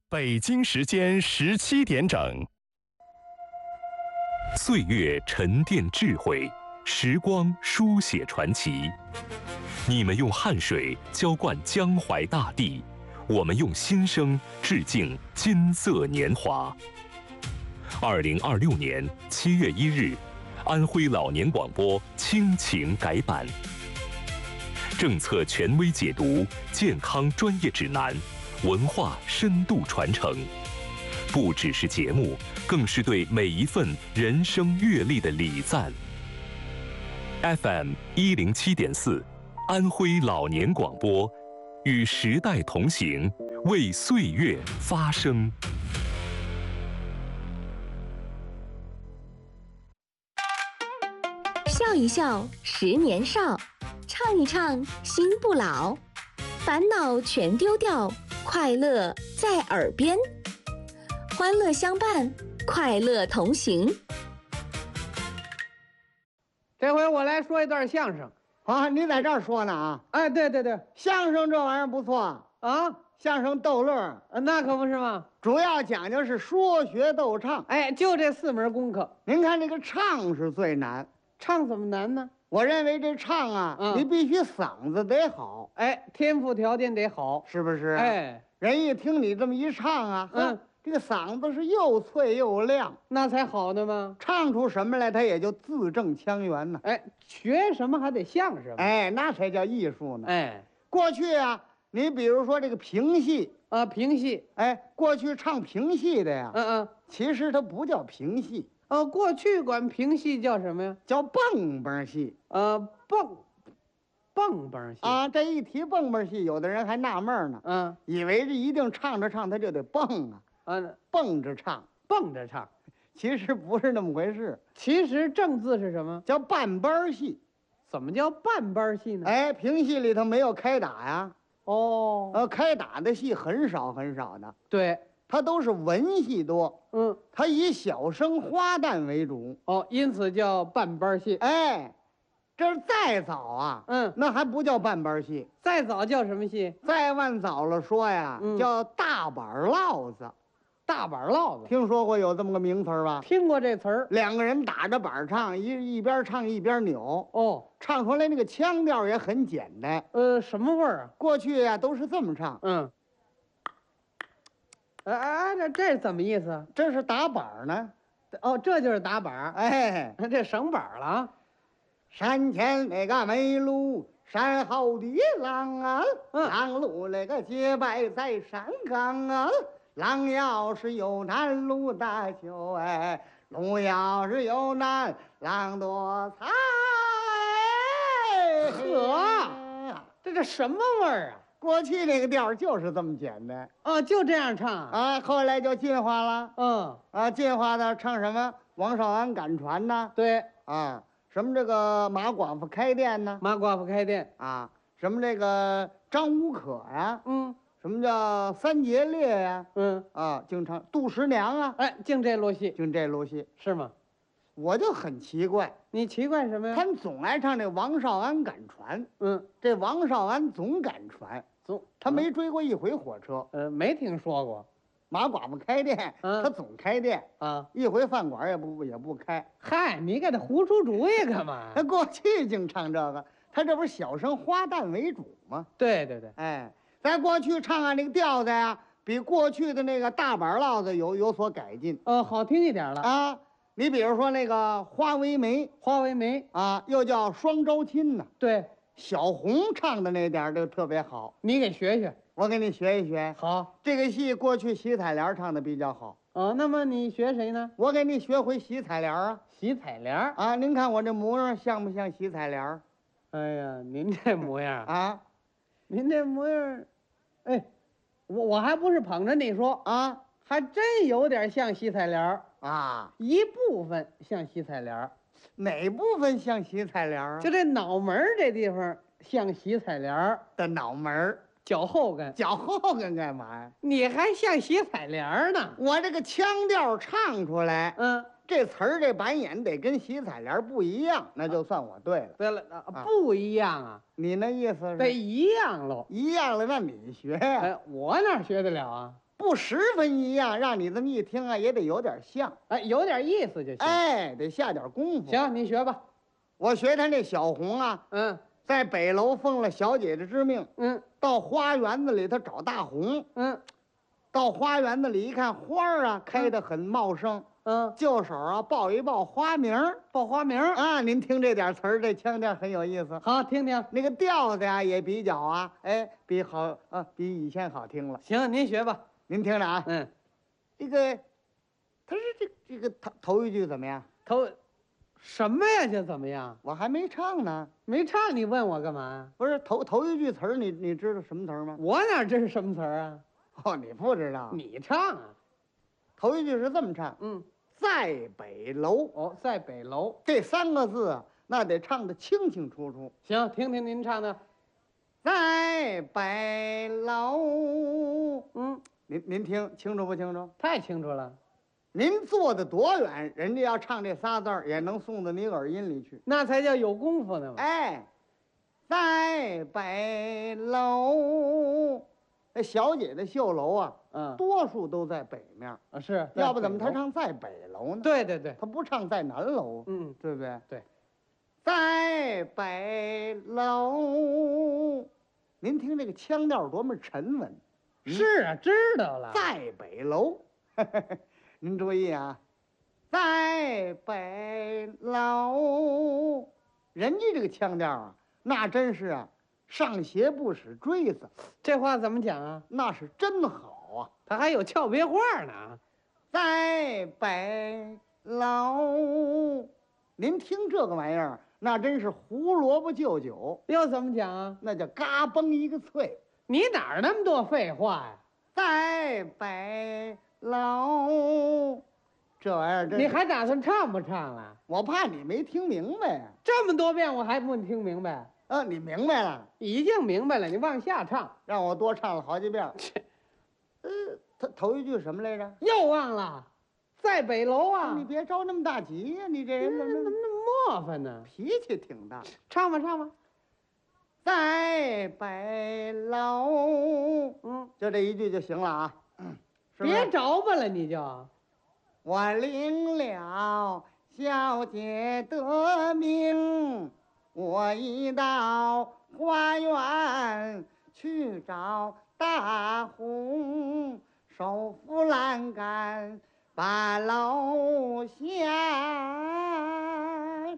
北京时间17点整。 岁月沉淀智慧，时光书写传奇。你们用汗水浇灌江淮大地，我们用心声致敬金色年华。2026年7月1日，安徽老年广播亲情改版，政策权威解读，健康专业指南，文化深度传承，不只是节目，更是对每一份人生阅历的礼赞。FM 107.4，安徽老年广播，与时代同行，为岁月发声。 笑一笑，10年少；唱一唱，心不老。烦恼全丢掉，快乐在耳边。欢乐相伴，快乐同行。 这回我来说一段相声。 啊，你在这儿说呢啊？ 哎，对， 相声这玩意儿不错啊， 相声逗乐， 那可不是吗？ 主要讲究是说学逗唱。 哎，就这4门功课。 您看这个唱是最难， 唱怎么难呢？ 我认为这唱啊，你必须嗓子得好， 哎，天赋条件得好， 是不是？ 哎， 人一听你这么一唱啊，这个嗓子是又脆又亮， 那才好呢吗？ 唱出什么来，他也就字正腔圆呢。 哎，学什么还得像什么， 哎，那才叫艺术呢。 哎， 过去啊，你比如说这个评戏啊，评戏， 哎，过去唱评戏的呀，其实它不叫评戏。 过去管评戏叫什么呀？ 叫蹦蹦戏。 蹦蹦戏啊，这一提蹦蹦戏，有的人还纳闷呢，以为这一定唱着唱他就得蹦啊，蹦着唱， 蹦着唱， 其实不是那么回事。 其实正字是什么？ 叫半班戏。 怎么叫半班戏呢？ 哎，评戏里头没有开打呀。 哦， 开打的戏很少很少的。 对。 它都是文戏多，它以小生花旦为主， 因此叫半班戏。 哎，这再早啊，那还不叫半班戏， 再早叫什么戏？ 再往早了说呀，叫大板烙子。 大板烙子， 听说过有这么个名词吧？ 听过这词儿。 2个人打着板唱，一边唱一边扭，唱出来那个腔调也很简单。 什么味儿啊？ 过去呀都是这么唱， 这怎么意思？ 这是打板呢。 这就是打板。 哎， 这省板了啊。 山前那个梅路，山后的狼啊，狼路那个结拜在山岗啊，狼要是有难路大修，哎，路要是有难狼多财。 呵，这什么味儿啊？ 过去那个调就是这么简单就这样唱啊，后来就进化了，进化的唱什么王少安赶船呐， 对啊，什么这个马寡妇开店呢， 马寡妇开店啊，什么这个张无可呀，什么叫三节烈呀，净唱杜十娘啊， 哎，净这路戏， 净这路戏是吗？ 我就很奇怪， 你奇怪什么呀？ 他们总爱唱这王少安赶船，这王少安总赶船，他没追过一回火车， 没听说过。 马寡妇开店，他总开店啊， 一回饭馆也不开。 嗨，你给他胡出主意干嘛？ 他过去净唱这个，他这不是小生花旦为主吗？ 对， 哎，在过去唱那个调子呀，比过去的那个大板烙子有所改进， 好听一点了啊。你比如说那个花为媒啊，又叫双招亲呢。 对， 小红唱的那点就特别好， 你给学学， 我给你学一学。 好， 这个戏过去喜彩莲唱的比较好。 那么你学谁呢？ 我给你学回喜彩莲啊。 喜彩莲啊，您看我这模样像不像喜彩莲？ 哎呀，您这模样啊， 您这模样，哎，我还不是捧着你说啊， 还真有点像喜彩莲啊， 一部分像喜彩莲。 哪部分像喜彩莲啊？ 就这脑门这地方像喜彩莲的脑门， 脚后跟干嘛呀？ 你还像喜彩莲呢？ 我这个腔调唱出来，这词儿这板眼得跟喜彩莲不一样，那就算我对了。 对了，不一样啊？ 你那意思是？ 得一样喽。 一样了，那你学呀？ 我哪学得了啊？ 不十分一样，让你这么一听啊，也得有点像。 哎，有点意思就行。 哎，得下点功夫。 行，你学吧。 我学他那小红啊， 嗯在北楼奉了小姐姐之命， 嗯到花园子里头找大红。 嗯到花园子里一看，花儿啊开得很茂盛， 嗯， 就手啊报一报花名儿报花名儿。 啊。您听这点词儿，这腔调很有意思。 好，听听。 那个调子呀也比较啊，哎，比以前好听了。 行，您学吧。 您听着啊， 嗯， 这个，他是这个头一句怎么样？ 头什么呀？这怎么样？ 我还没唱呢。 没唱，你问我干嘛？ 不是头一句词儿，你知道什么词儿吗？ 我哪知是什么词儿啊？ 哦，你不知道。 你唱啊。 头一句是这么唱： 嗯， 在北楼。 哦，在北楼。 这3个字啊，那得唱得清清楚楚。 行，听听您唱的。 在北楼。 嗯， 您听清楚不清楚？ 太清楚了。 您坐得多远，人家要唱这仨字儿，也能送到你耳音里去。 那才叫有功夫呢嘛。 哎，在北楼，那小姐的绣楼啊， 嗯多数都在北面， 啊是， 要不怎么他她唱在北楼呢？ 对对对。 她不唱在南楼， 嗯， 对不对？ 对。 在北楼，您听这个腔调多么沉稳。 是啊，知道了。 在北楼，您注意啊，在北楼，人家这个腔调啊，那真是啊，上鞋不使锥子， 这话怎么讲啊？ 那是真好啊。 他还有俏别话呢。 在北楼，您听这个玩意儿，那真是胡萝卜就酒， 又怎么讲啊？ 那叫嘎嘣一个脆。 你哪儿那么多废话呀？ 在北楼，这玩意儿真是你还打算唱不唱了？ 我怕你没听明白呀。 这么多遍我还不听明白？ 你明白了， 已经明白了，你往下唱。 让我多唱了好几遍。他头一句什么来着？ 又忘了，在北楼啊。 你别着那么大急呀，你这人怎么怎么那么磨烦呢？ 脾气挺大？ 唱吧唱吧。 在北楼，就这一句就行了啊。是不是别着吧了，你就。 我领了小姐的命，我一到花园去找大红，手扶栏杆把楼下，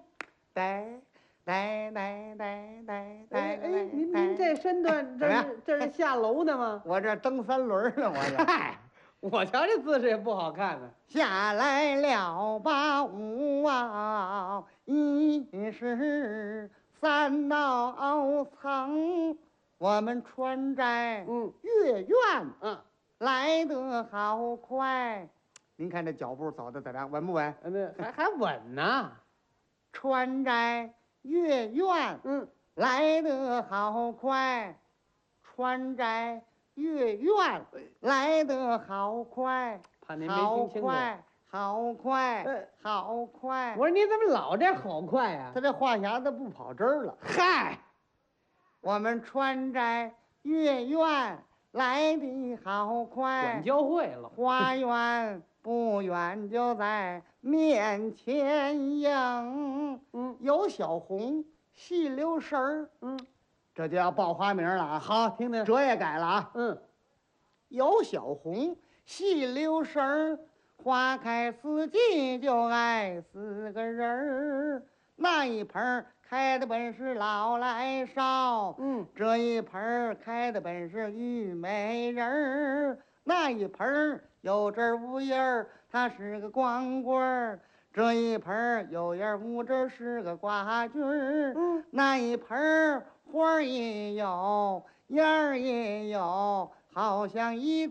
哎，您这身段，这是下楼呢吗？ 我这蹬3轮呢，我这。 嗨，我瞧这姿势也不好看呢。 下来了吧舞啊，一时3道层，我们穿在月院，来得好快。您看这脚步走的怎么样？稳不稳？ 那还稳呢。 穿在月院，来得好快。穿在月院，来得好快。 怕您没听清楚。 好快，好快！ 我说你怎么老这好快啊？ 他这话匣子不跑针儿了。 嗨， 我们穿在月院，来得好快。 管教会了。 花园不远就在面前迎，有小红细溜神儿，这就要报花名了啊。 好，听听。 折也改了啊。有小红细溜神儿，花开四季就爱4个人儿。那一盆开的本是老来少，这一盆开的本是虞美人儿。那一盆有针无印儿，它是个光棍儿。这一盆有印无针是个挂军儿。那一盆花儿也有，样儿也有，好像一